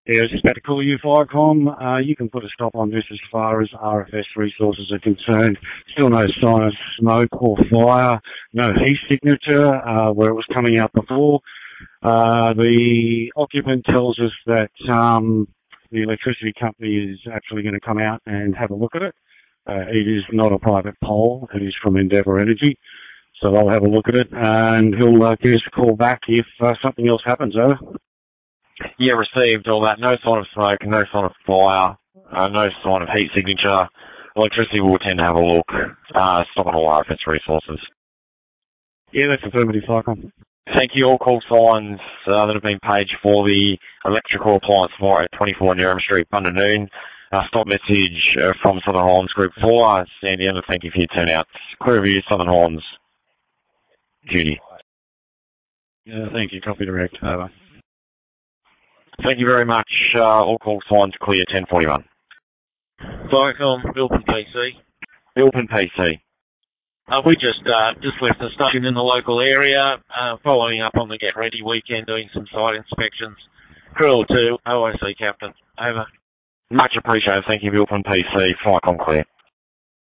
Yeah, I was just about to call you, Firecom. You can put a stop on this as far as RFS resources are concerned. Still no sign of smoke or fire, no heat signature where it was coming out before. The occupant tells us that the electricity company is actually going to come out and have a look at it. It is not a private pole. It is from Endeavour Energy. So they'll have a look at it and he'll give us a call back if something else happens, over. Yeah, received all that. No sign of smoke, no sign of fire, no sign of heat signature. Electricity will tend to have a look. Stop on all RFS resources. Yeah, that's affirmative, Firecom. Thank you. All call signs that have been paged for the electrical appliance for at 24 Newham Street, Bundanon. Stop message from Southern Highlands Group 4. Sandy, and thank you for your turnout. Clear of you, Southern Highlands. Judy. Yeah, thank you. Copy direct. Over. Thank you very much. All call signs clear, 1041. Firecom, Bilpin PC. Bilpin PC. We just left the station in the local area, following up on the Get Ready weekend, doing some site inspections. Krill 2, OIC Captain. Over. Much appreciated. Thank you, Bilpin PC. Firecom clear.